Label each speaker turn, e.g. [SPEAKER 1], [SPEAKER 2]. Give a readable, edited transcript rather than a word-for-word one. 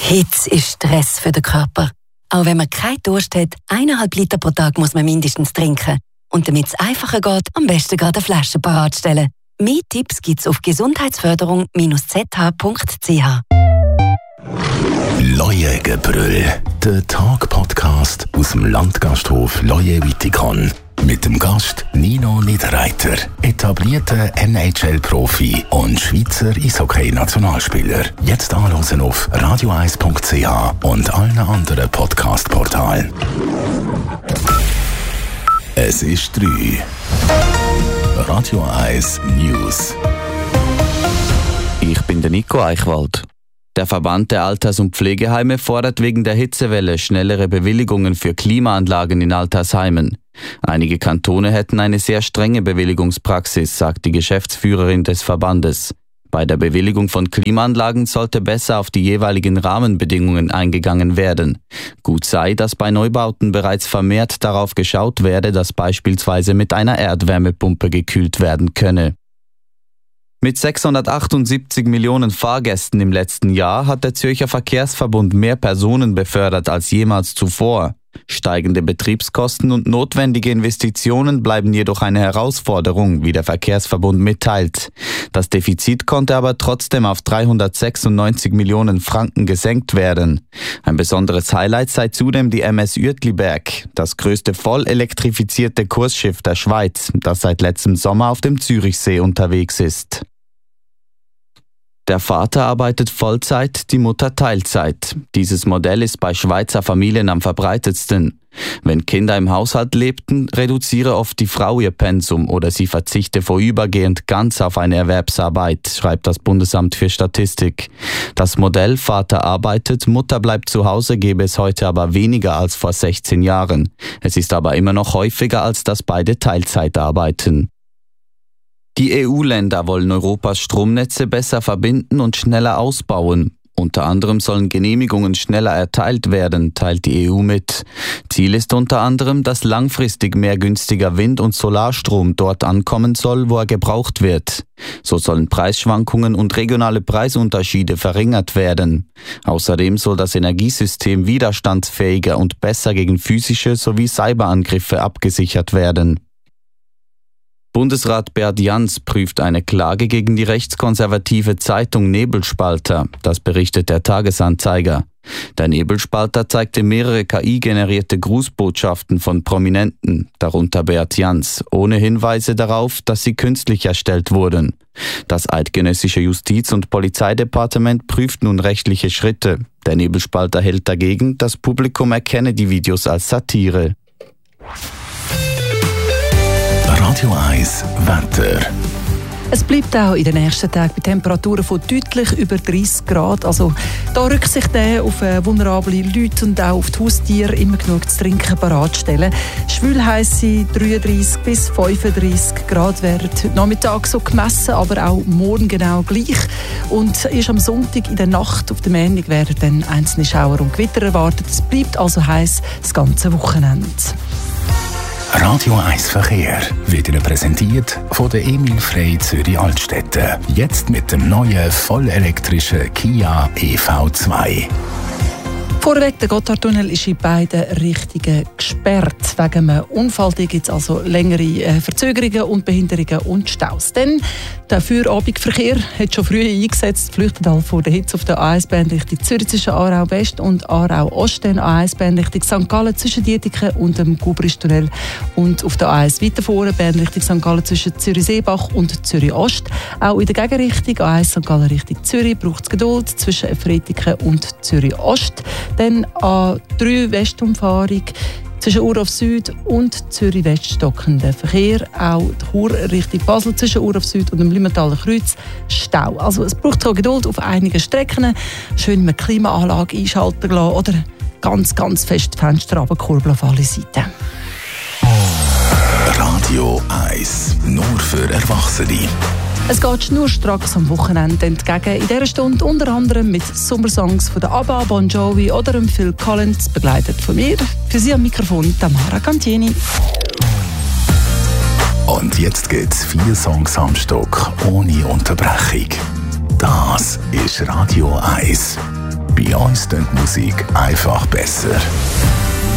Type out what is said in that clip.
[SPEAKER 1] Hitze ist Stress für den Körper. Auch wenn man keinen Durst hat, 1,5 Liter pro Tag muss man mindestens trinken. Und damit es einfacher geht, am besten gerade eine Flasche parat stellen. Mehr Tipps gibt's auf gesundheitsförderung-zh.ch.
[SPEAKER 2] Leuengebrüll, der Tag-Podcast aus dem Landgasthof Leue-Wittikon. Mit dem Gast Nino Niederreiter, etablierter NHL-Profi und Schweizer Eishockey-Nationalspieler. Jetzt anhören auf radio1.ch und allen anderen Podcast-Portalen. Es ist 3. Radio 1 News.
[SPEAKER 3] Ich bin der Nico Eichwald. Der Verband der Alters- und Pflegeheime fordert wegen der Hitzewelle schnellere Bewilligungen für Klimaanlagen in Altersheimen. Einige Kantone hätten eine sehr strenge Bewilligungspraxis, sagt die Geschäftsführerin des Verbandes. Bei der Bewilligung von Klimaanlagen sollte besser auf die jeweiligen Rahmenbedingungen eingegangen werden. Gut sei, dass bei Neubauten bereits vermehrt darauf geschaut werde, dass beispielsweise mit einer Erdwärmepumpe gekühlt werden könne. Mit 678 Millionen Fahrgästen im letzten Jahr hat der Zürcher Verkehrsverbund mehr Personen befördert als jemals zuvor. Steigende Betriebskosten und notwendige Investitionen bleiben jedoch eine Herausforderung, wie der Verkehrsverbund mitteilt. Das Defizit konnte aber trotzdem auf 396 Millionen Franken gesenkt werden. Ein besonderes Highlight sei zudem die MS Uetliberg, das größte voll elektrifizierte Kursschiff der Schweiz, das seit letztem Sommer auf dem Zürichsee unterwegs ist. Der Vater arbeitet Vollzeit, die Mutter Teilzeit. Dieses Modell ist bei Schweizer Familien am verbreitetsten. Wenn Kinder im Haushalt lebten, reduziere oft die Frau ihr Pensum oder sie verzichte vorübergehend ganz auf eine Erwerbsarbeit, schreibt das Bundesamt für Statistik. Das Modell Vater arbeitet, Mutter bleibt zu Hause gebe es heute aber weniger als vor 16 Jahren. Es ist aber immer noch häufiger, als dass beide Teilzeit arbeiten. Die EU-Länder wollen Europas Stromnetze besser verbinden und schneller ausbauen. Unter anderem sollen Genehmigungen schneller erteilt werden, teilt die EU mit. Ziel ist unter anderem, dass langfristig mehr günstiger Wind- und Solarstrom dort ankommen soll, wo er gebraucht wird. So sollen Preisschwankungen und regionale Preisunterschiede verringert werden. Außerdem soll das Energiesystem widerstandsfähiger und besser gegen physische sowie Cyberangriffe abgesichert werden. Bundesrat Bert Jans prüft eine Klage gegen die rechtskonservative Zeitung Nebelspalter, das berichtet der Tagesanzeiger. Der Nebelspalter zeigte mehrere KI-generierte Grußbotschaften von Prominenten, darunter Bert Jans, ohne Hinweise darauf, dass sie künstlich erstellt wurden. Das eidgenössische Justiz- und Polizeidepartement prüft nun rechtliche Schritte. Der Nebelspalter hält dagegen, das Publikum erkenne die Videos als Satire.
[SPEAKER 2] Radio 1 Wetter.
[SPEAKER 4] Es bleibt auch in den nächsten Tagen bei Temperaturen von deutlich über 30 Grad. Also da Rücksicht nehmen auf vulnerable Leute und auch auf die Haustiere, immer genug zu trinken bereitstellen. Schwülheisse 33 bis 35 Grad werden heute Nachmittag so gemessen, aber auch morgen genau gleich. Und erst am Sonntag in der Nacht auf dem Montag werden dann einzelne Schauer und Gewitter erwartet. Es bleibt also heiß das ganze Wochenende.
[SPEAKER 2] Radio 1 Verkehr wird Ihnen präsentiert von der Emil Frey Zürich Altstädte. Jetzt mit dem neuen vollelektrischen Kia EV2.
[SPEAKER 4] Vorweg, der Gotthardtunnel ist in beiden Richtungen gesperrt. Wegen einem Unfall gibt es also längere Verzögerungen und Behinderungen und Staus. Denn der Feierabendverkehr hat schon früh eingesetzt. Flüchtet halt vor der Hitze auf der A1-Bahn Richtung Zürich zwischen Aarau West und Aarau Ost, dann A1-Bahn Richtung St. Gallen zwischen Dietiken und dem Gubristunnel und auf der A1 weiter vorne Bahn Richtung St. Gallen zwischen Zürich-Seebach und Zürich Ost. Auch in der Gegenrichtung A1 St. Gallen Richtung Zürich braucht es Geduld zwischen Efretiken und Zürich Ost. Dann A3 Westumfahrung zwischen Urauf Süd und Zürich West stockender Verkehr. Auch die Chur Richtung Basel zwischen Urauf Süd und dem Limmertaler Kreuz Stau. Also es braucht auch Geduld auf einigen Strecken. Schön mit Klimaanlage einschalten lassen oder ganz, ganz fest die Fenster runterkurbeln auf alle Seiten.
[SPEAKER 2] Radio 1, nur für Erwachsene.
[SPEAKER 4] Es geht schnurstracks am Wochenende entgegen. In dieser Stunde unter anderem mit Sommersongs von der ABBA, Bon Jovi oder Phil Collins, begleitet von mir. Für Sie am Mikrofon Tamara Cantieni.
[SPEAKER 2] Und jetzt gibt's 4 Songs am Stück ohne Unterbrechung. Das ist Radio 1. Bei uns klingt die Musik einfach besser.